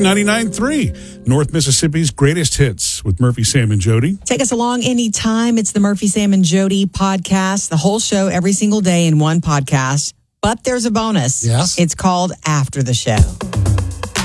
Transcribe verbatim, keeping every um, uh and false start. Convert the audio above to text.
ninety-nine point three, North Mississippi's greatest hits with Murphy, Sam, and Jody. Take us along anytime. It's the Murphy, Sam, and Jody podcast. The whole show every single day in one podcast. But there's a bonus. Yes. It's called After the Show.